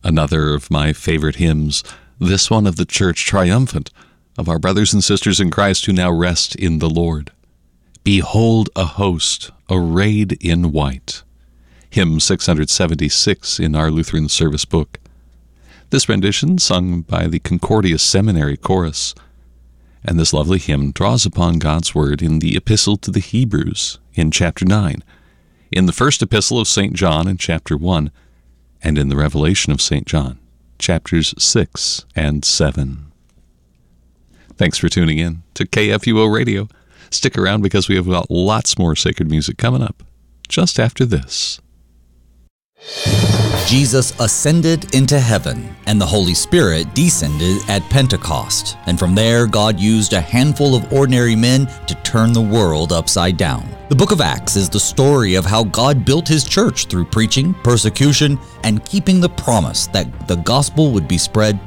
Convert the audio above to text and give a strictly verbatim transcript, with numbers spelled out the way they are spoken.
Another of my favorite hymns, this one of the Church Triumphant, of our brothers and sisters in Christ who now rest in the Lord. Behold a host arrayed in white. Hymn six seventy-six in our Lutheran service book. This rendition, sung by the Concordia Seminary Chorus, and this lovely hymn draws upon God's Word in the Epistle to the Hebrews in chapter nine, in the first epistle of Saint John in chapter one, and in the Revelation of Saint John, chapters six and seven. Thanks for tuning in to K F U O Radio. Stick around because we have got lots more sacred music coming up just after this. Jesus ascended into heaven, and the Holy Spirit descended at Pentecost. And from there, God used a handful of ordinary men to turn the world upside down. The book of Acts is the story of how God built his church through preaching, persecution, and keeping the promise that the gospel would be spread